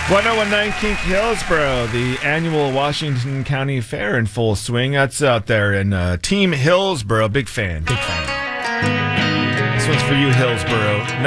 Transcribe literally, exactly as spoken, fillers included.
ten nineteen Kink Hillsborough, the annual Washington County Fair in full swing. That's out there in uh, Team Hillsborough. Big fan. Big fan. This one's for you, Hillsborough.